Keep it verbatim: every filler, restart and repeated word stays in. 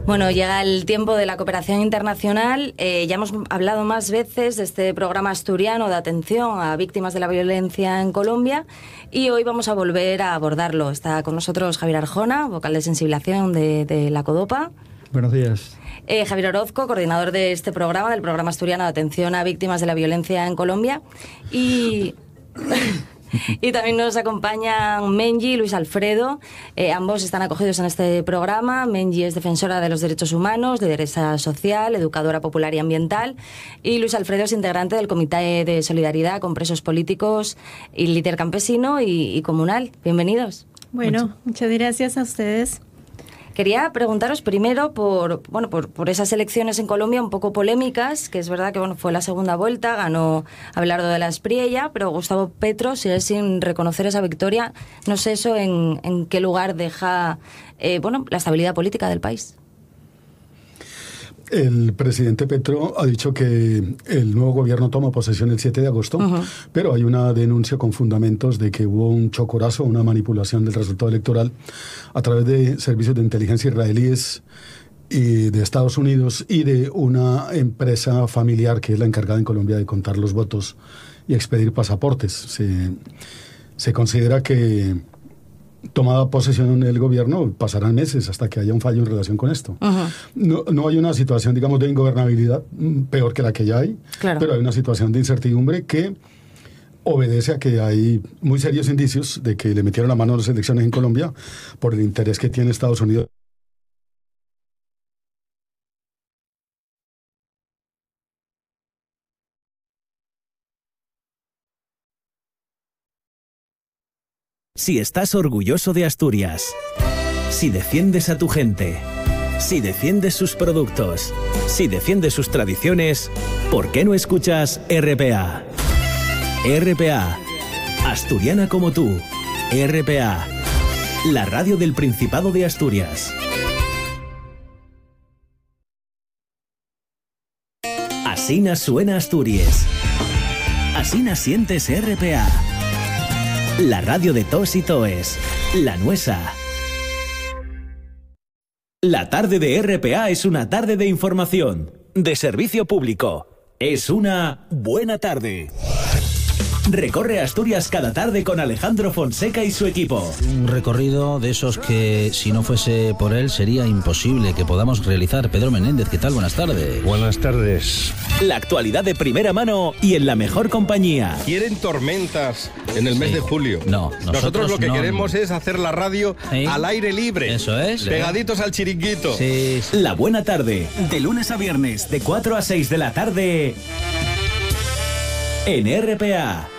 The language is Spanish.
Bueno, llega el tiempo de la cooperación internacional. Eh, ya hemos hablado más veces de este programa asturiano de atención a víctimas de la violencia en Colombia y hoy vamos a volver a abordarlo. Está con nosotros Javier Arjona, vocal de sensibilización de, de la CODOPA. Buenos días. Eh, Javier Orozco, coordinador de este programa, del programa asturiano de atención a víctimas de la violencia en Colombia. Y... Y también nos acompañan Mengi y Luis Alfredo. Eh, ambos están acogidos en este programa. Mengi es defensora de los derechos humanos, lideresa social, educadora popular y ambiental. Y Luis Alfredo es integrante del Comité de Solidaridad con Presos Políticos y líder campesino y, y comunal. Bienvenidos. Bueno, muchas, muchas gracias a ustedes. Quería preguntaros primero por bueno por, por esas elecciones en Colombia un poco polémicas, que es verdad que bueno fue la segunda vuelta, ganó Abelardo de la Espriella, pero Gustavo Petro sigue sin reconocer esa victoria. No sé eso en, en qué lugar deja eh, bueno la estabilidad política del país. El presidente Petro ha dicho que el nuevo gobierno toma posesión el siete de agosto, uh-huh. pero hay una denuncia con fundamentos de que hubo un chocorazo, una manipulación del resultado electoral a través de servicios de inteligencia israelíes y de Estados Unidos y de una empresa familiar que es la encargada en Colombia de contar los votos y expedir pasaportes. Se, se considera que tomada posesión del gobierno, pasarán meses hasta que haya un fallo en relación con esto. Uh-huh. No, no hay una situación, digamos, de ingobernabilidad peor que la que ya hay, claro. pero hay una situación de incertidumbre que obedece a que hay muy serios indicios de que le metieron la mano a las elecciones en Colombia por el interés que tiene Estados Unidos. Si estás orgulloso de Asturias, si defiendes a tu gente, si defiendes sus productos, si defiendes sus tradiciones, ¿por qué no escuchas R P A? R P A, asturiana como tú, R P A, la radio del Principado de Asturias. Asina suena Asturias. Asina sientes R P A. La radio de tos y toes, la nuesa. La tarde de R P A es una tarde de información, de servicio público. Es una buena tarde. Recorre Asturias cada tarde con Alejandro Fonseca y su equipo. Un recorrido de esos que, si no fuese por él, sería imposible que podamos realizar. Pedro Menéndez, ¿qué tal? Buenas tardes. Buenas tardes. La actualidad de primera mano y en la mejor compañía. ¿Quieren tormentas en el sí. mes de julio? No, nosotros, nosotros lo que no. queremos es hacer la radio ¿Eh? al aire libre. Eso es. Pegaditos ¿eh? al chiringuito. Sí, sí. La buena tarde, de lunes a viernes, de cuatro a seis de la tarde, en R P A.